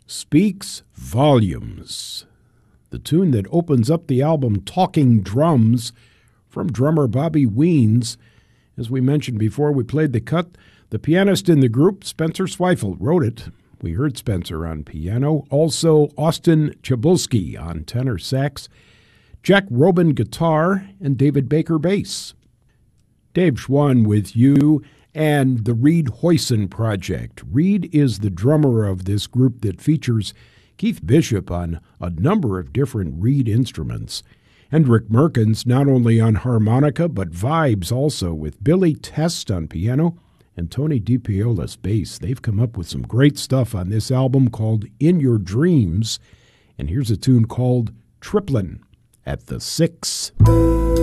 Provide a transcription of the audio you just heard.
speaks volumes. The tune that opens up the album, Talking Drums, from drummer Bobby Weens. As we mentioned before, we played the cut. The pianist in the group, Spencer Zweifel, wrote it. We heard Spencer on piano. Also, Austin Chabulski on tenor sax, Jack Robin guitar, and David Baker bass. Dave Schwann with you and the Reed Hoyson Project. Reed is the drummer of this group that features Keith Bishop on a number of different Reed instruments. Hendrik Merkens not only on harmonica, but vibes also, with Billy Test on piano and Tony DiPiolis bass. They've come up with some great stuff on this album called In Your Dreams. And here's a tune called Triplin at the Six.